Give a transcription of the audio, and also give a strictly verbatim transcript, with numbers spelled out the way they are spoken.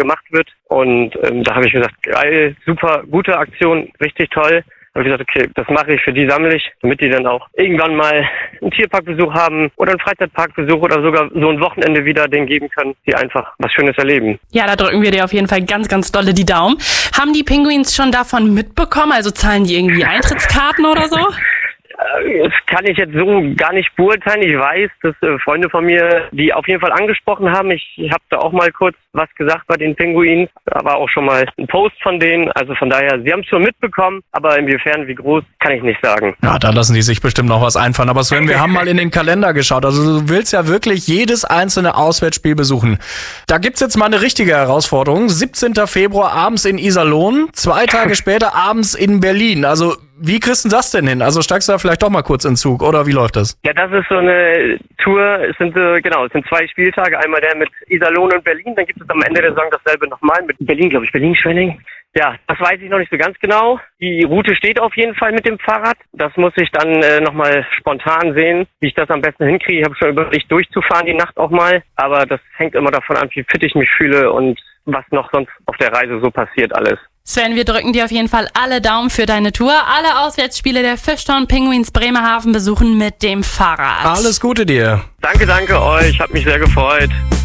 gemacht wird. Und ähm, da habe ich gesagt, geil, super, gute Aktion, richtig toll. Da habe ich gesagt, okay, das mache ich, für die sammle ich, damit die dann auch irgendwann mal einen Tierparkbesuch haben oder einen Freizeitparkbesuch oder sogar so ein Wochenende wieder denen geben können, die einfach was Schönes erleben. Ja, da drücken wir dir auf jeden Fall ganz, ganz dolle die Daumen. Haben die Penguins schon davon mitbekommen? Also zahlen die irgendwie Eintrittskarten oder so? Das kann ich jetzt so gar nicht beurteilen. Ich weiß, dass äh, Freunde von mir die auf jeden Fall angesprochen haben. Ich habe da auch mal kurz was gesagt bei den Penguins. Da war auch schon mal ein Post von denen. Also von daher, sie haben es schon mitbekommen, aber inwiefern, wie groß, kann ich nicht sagen. Ja, da lassen die sich bestimmt noch was einfallen. Aber Sven, wir haben mal in den Kalender geschaut. Also du willst ja wirklich jedes einzelne Auswärtsspiel besuchen. Da gibt's jetzt mal eine richtige Herausforderung. siebzehnten Februar abends in Iserlohn, zwei Tage später abends in Berlin. Also wie kriegst du das denn hin? Also steigst du da vielleicht doch mal kurz in Zug, oder wie läuft das? Ja, das ist so eine Tour. Es sind äh, genau, es sind zwei Spieltage. Einmal der mit Iserlohn und Berlin. Dann gibt es am Ende der Saison dasselbe nochmal mit Berlin, glaube ich, Berlin-Schwenning. Ja, das weiß ich noch nicht so ganz genau. Die Route steht auf jeden Fall mit dem Fahrrad. Das muss ich dann äh, nochmal spontan sehen, wie ich das am besten hinkriege. Ich habe schon überlegt, durchzufahren die Nacht auch mal. Aber das hängt immer davon an, wie fit ich mich fühle und was noch sonst auf der Reise so passiert alles. Sven, wir drücken dir auf jeden Fall alle Daumen für deine Tour. Alle Auswärtsspiele der Fishtown Penguins Bremerhaven besuchen mit dem Fahrrad. Alles Gute dir. Danke, danke euch. Hat mich sehr gefreut.